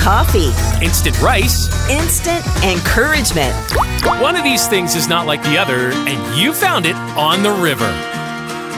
coffee. Instant rice. Instant encouragement. One of these things is not like the other, and you found it on the river.